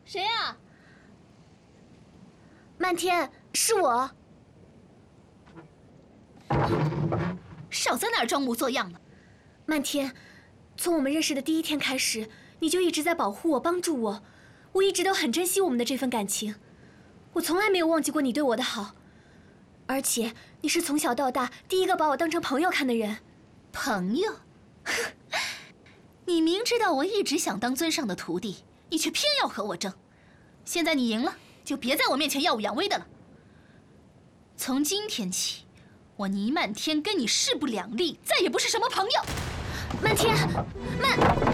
谁呀？ 漫天，是我。 少在那儿装模作样的。 漫天，从我们认识的第一天开始，你就一直在保护我、帮助我，我一直都很珍惜我们的这份感情。我从来没有忘记过你对我的好，而且你是从小到大第一个把我当成朋友看的人。 朋友？你明知道我一直想当尊上的徒弟，你却偏要和我争。现在你赢了，就别在我面前耀武扬威的了。从今天起，我倪漫天跟你势不两立，再也不是什么朋友。 漫天，